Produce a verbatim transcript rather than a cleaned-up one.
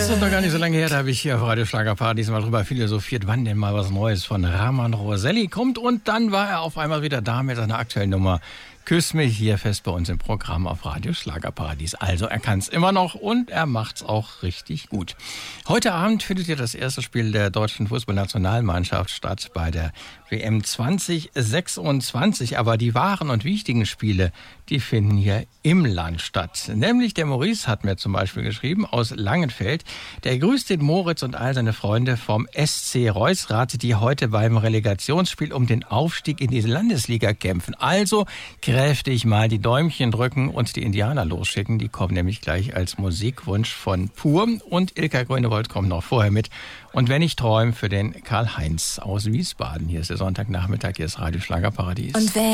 Das ist doch gar nicht so lange her, da habe ich hier auf Radio Schlagerparadies mal drüber philosophiert, wann denn mal was Neues von Raman Roselli kommt. Und dann war er auf einmal wieder da mit seiner aktuellen Nummer Küss mich, hier fest bei uns im Programm auf Radio Schlagerparadies. Also er kann es immer noch und er macht's auch richtig gut. Heute Abend findet ja das erste Spiel der deutschen Fußballnationalmannschaft statt bei der W M zwanzig sechsundzwanzig. Aber die wahren und wichtigen Spiele, die finden hier im Land statt. Nämlich der Maurice hat mir zum Beispiel geschrieben aus Langenfeld. Der grüßt den Moritz und all seine Freunde vom S C Reusrad, die heute beim Relegationsspiel um den Aufstieg in diese Landesliga kämpfen. Also kräftig mal die Däumchen drücken und die Indianer losschicken. Die kommen nämlich gleich als Musikwunsch von Pur. Und Ilka Grünewold kommt noch vorher mit. Und wenn ich träume für den Karl-Heinz aus Wiesbaden. Hier ist der Sonntagnachmittag, hier ist Radio Schlagerparadies. Und wenn